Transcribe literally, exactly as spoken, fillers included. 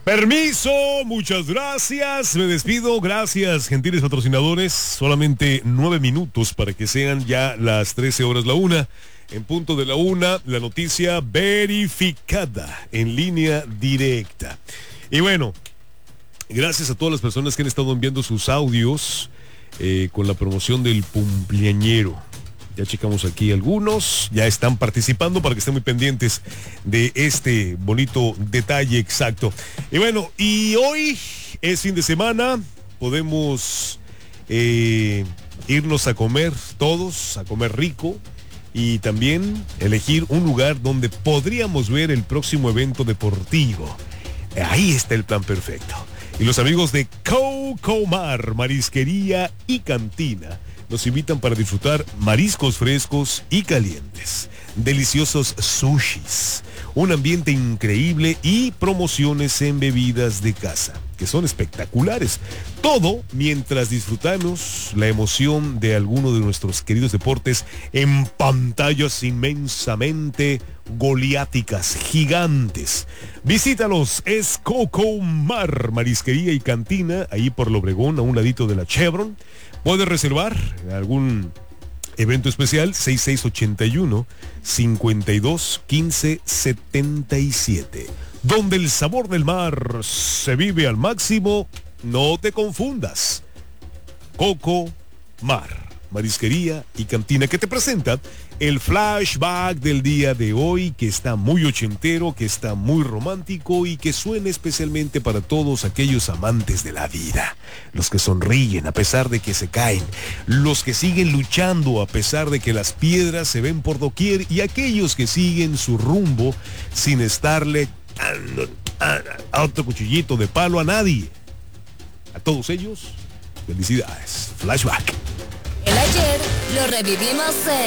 Permiso, muchas gracias, me despido, gracias gentiles patrocinadores, solamente nueve minutos para que sean ya las trece horas la una, en punto de la una, la noticia verificada en línea directa. Y bueno, gracias a todas las personas que han estado enviando sus audios eh, con la promoción del cumpleañero. Ya checamos aquí algunos, ya están participando para que estén muy pendientes de este bonito detalle exacto. Y bueno, y hoy es fin de semana, podemos eh, irnos a comer todos, a comer rico y también elegir un lugar donde podríamos ver el próximo evento deportivo. Ahí está el plan perfecto. Y los amigos de Cocomar, Marisquería y Cantina nos invitan para disfrutar mariscos frescos y calientes, deliciosos sushis, un ambiente increíble y promociones en bebidas de casa, que son espectaculares. Todo mientras disfrutamos la emoción de alguno de nuestros queridos deportes en pantallas inmensamente goliáticas, gigantes. Visítalos, es Cocomar, Marisquería y Cantina, ahí por Lobregón, a un ladito de la Chevron. Puedes reservar algún evento especial, seis seis ocho uno, cinco dos, uno cinco siete siete. Donde el sabor del mar se vive al máximo, no te confundas. Cocomar, Marisquería y Cantina, que te presenta el flashback del día de hoy, que está muy ochentero, que está muy romántico y que suena especialmente para todos aquellos amantes de la vida, los que sonríen a pesar de que se caen, los que siguen luchando a pesar de que las piedras se ven por doquier y aquellos que siguen su rumbo sin estarle dando a otro cuchillito de palo a nadie. A todos ellos, felicidades. Flashback. El ayer lo revivimos en